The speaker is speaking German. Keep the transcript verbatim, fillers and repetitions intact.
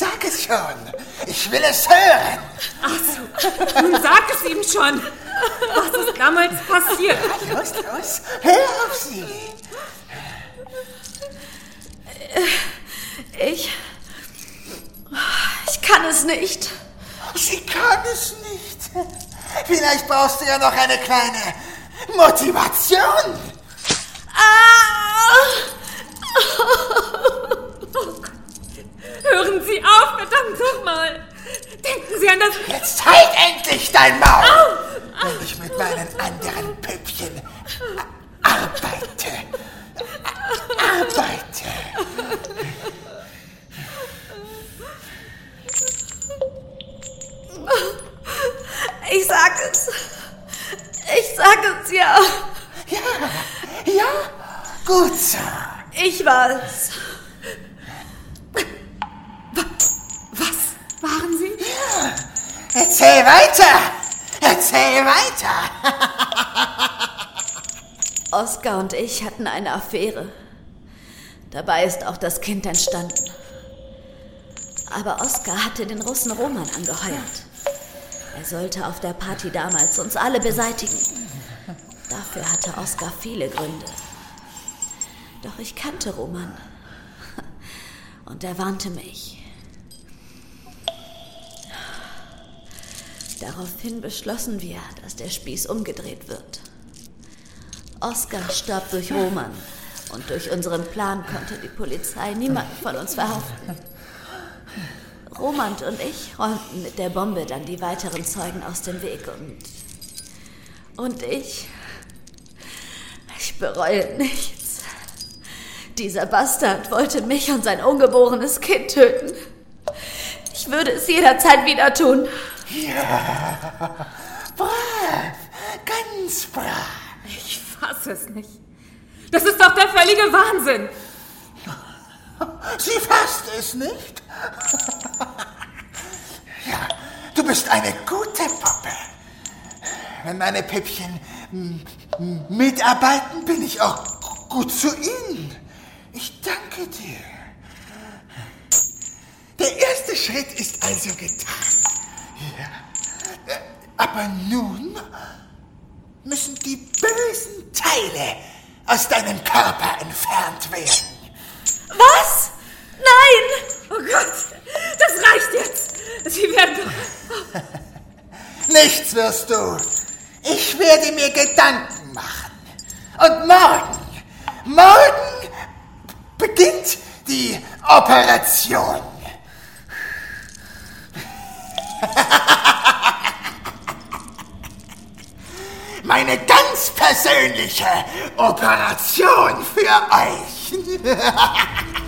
Sag es schon. Ich will es hören. Ach so, nun sag es ihm schon. Was ist damals passiert? Los, los, hör auf sie. Ich... Ich kann es nicht. Sie kann es nicht. Vielleicht brauchst du ja noch eine kleine Motivation. Ah! Oh Gott. Hören Sie auf, verdammt nochmal. Denken Sie an das... Jetzt halt endlich dein Maul, Au! wenn ich mit meinen anderen Püppchen arbeite. Arbeite. Ich sag es. Ich sag es ja. Ja, ja, gut so. Ich war's. Was waren Sie? Ja, erzähl weiter. Erzähl weiter. Oskar und ich hatten eine Affäre. Dabei ist auch das Kind entstanden. Aber Oskar hatte den Russen Roman angeheuert. Er sollte auf der Party damals uns alle beseitigen. Dafür hatte Oskar viele Gründe. Doch ich kannte Roman. Und er warnte mich. Daraufhin beschlossen wir, dass der Spieß umgedreht wird. Oskar starb durch Roman. Und durch unseren Plan konnte die Polizei niemanden von uns verhaften. Roman und ich räumten mit der Bombe dann die weiteren Zeugen aus dem Weg und... Und ich... Ich bereue nichts. Dieser Bastard wollte mich und sein ungeborenes Kind töten. Ich würde es jederzeit wieder tun. Ja, brav, ganz brav. Ich fasse es nicht. Das ist doch der völlige Wahnsinn. Sie fasst es nicht? Ja, du bist eine gute Puppe. Wenn meine Püppchen m- m- mitarbeiten, bin ich auch gut zu ihnen. Ich danke dir. Der erste Schritt ist also getan. Ja. Aber nun müssen die bösen Teile aus deinem Körper entfernt werden. Was? Nein! Oh Gott, das reicht jetzt. Sie werden doch... Nichts wirst du. Ich werde mir Gedanken machen. Und morgen, morgen beginnt die Operation. Meine ganz persönliche Operation für euch.